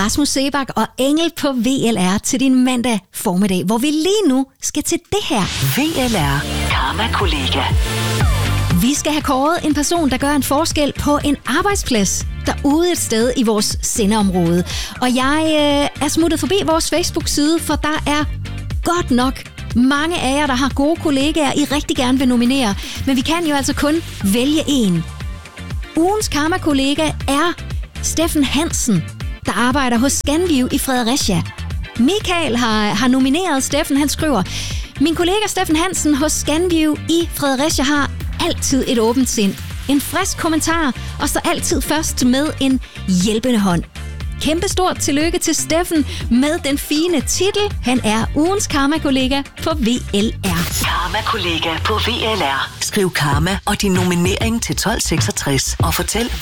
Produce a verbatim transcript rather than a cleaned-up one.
Rasmus Seebach og Engel på V L R til din mandag formiddag, hvor vi lige nu skal til det her. V L R Karma-kollega. Vi skal have kåret en person, der gør en forskel på en arbejdsplads derude et sted i vores sendeområde. Og jeg øh, er smuttet forbi vores Facebook-side, for der er godt nok mange af jer, der har gode kollegaer, I rigtig gerne vil nominere. Men vi kan jo altså kun vælge en. Ugens Karma-kollega er Steffen Hansen, der arbejder hos Scanview i Fredericia. Michael har, har nomineret Steffen. Han skriver: min kollega Steffen Hansen hos Scanview i Fredericia har altid et åbent sind, en frisk kommentar og så altid først med en hjælpende hånd. Kæmpe stort tillykke til Steffen med den fine titel. Han er ugens Karma-kollega på V L R. Karma-kollega på V L R. Skriv Karma og din nominering til tolv seksogtres og fortæl,